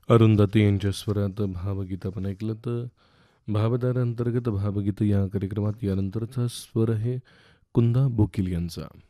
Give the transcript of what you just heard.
अरुंधती यांच्या स्वरात भावगीत आपण ऐकलं. तर भावधारा अंतर्गत भावगीत या कार्यक्रमात यानंतरचा स्वर आहे कुंदा बोकील यांचा.